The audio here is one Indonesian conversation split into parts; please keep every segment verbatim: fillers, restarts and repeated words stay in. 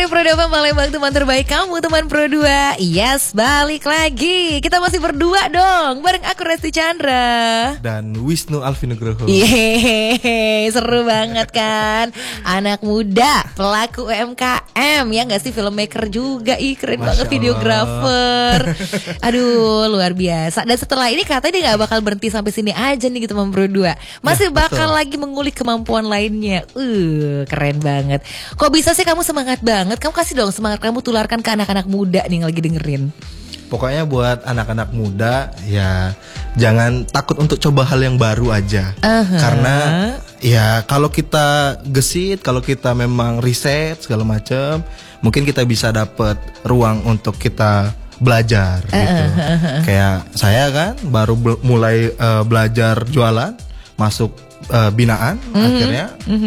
Pro dua F M Palembang, teman terbaik kamu, teman Pro dua. Yes, balik lagi. Kita masih berdua dong, bareng aku Resti Chandra dan Wisnu Alfinugroho. Yeay, seru banget kan. Anak muda, pelaku U M K M, ya gak sih, filmmaker juga. Ih, keren Masya banget, Allah. videografer. Aduh, luar biasa. Dan setelah ini katanya dia gak bakal berhenti sampai sini aja nih, teman Pro dua. Masih Ya, bakal betul. lagi mengulik kemampuan lainnya. Uh, keren banget. Kok bisa sih kamu semangat banget? Kamu kasih dong semangat kamu, tularkan ke anak-anak muda nih yang lagi dengerin. Pokoknya buat anak-anak muda ya jangan takut untuk coba hal yang baru aja. Aha. Karena ya kalau kita gesit, kalau kita memang riset segala macam, mungkin kita bisa dapat ruang untuk kita belajar gitu. Kayak saya kan baru be- mulai uh, belajar jualan, masuk uh, binaan, Mhm. akhirnya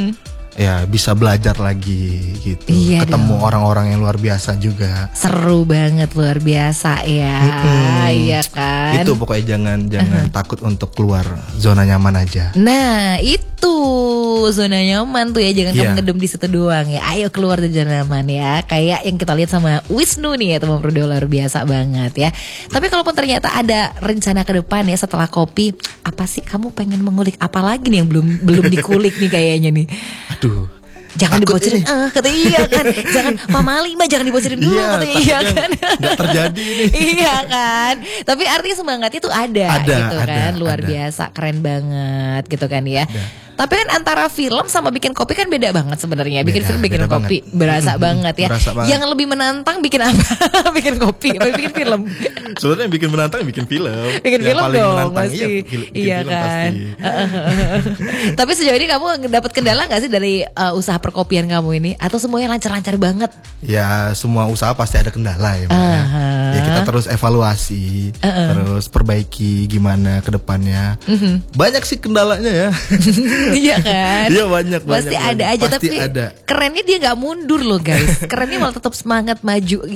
ya bisa belajar lagi gitu. Iya Ketemu dong. orang-orang yang luar biasa juga. Seru banget, luar biasa ya. Mm-mm. Iya kan. Itu pokoknya jangan jangan takut untuk keluar zona nyaman aja. Nah itu zona nyaman tuh ya, jangan Iya. kamu ngedem di situ doang ya. Ayo keluar dari zona nyaman ya. Kayak yang kita lihat sama Wisnu nih ya, teman Pro dua, luar biasa banget ya. Tapi kalaupun ternyata ada rencana ke depan ya setelah kopi, apa sih kamu pengen mengulik apa lagi nih yang belum belum dikulik nih kayaknya nih? Aduh. Jangan Takut dibocorin, ini. ah katanya iya kan. Jangan Mamali mah jangan dibocorin dulu, Iya, katanya iya takutnya kan. nggak terjadi nih. Iya kan. Tapi artinya semangatnya tuh ada, Ada, gitu ada, kan. Luar ada. biasa, keren banget gitu kan ya. Ada. Tapi kan antara film sama bikin kopi kan beda banget sebenarnya. Bikin Beda, film, bikin beda kopi banget. berasa Mm-mm, banget ya. berasa banget. Yang lebih menantang bikin apa? Bikin kopi atau bikin film? Sebenarnya yang bikin menantang bikin film. Bikin Yang film paling dong menantang pasti. iya, bikin, bikin Iya film kan. pasti. Tapi sejauh ini kamu dapat kendala nggak sih dari uh, usaha perkopian kamu ini? Atau semuanya lancar-lancar banget? Ya semua usaha pasti ada kendala ya, Mbak, ya. Aha. Ya kita terus evaluasi, terus perbaiki gimana ke depannya. Banyak sih kendalanya ya. Iya kan? Iya, banyak, Pasti banyak, ada banyak. aja. Pasti Tapi ada. kerennya dia nggak mundur loh guys. Kerennya malah tetap semangat maju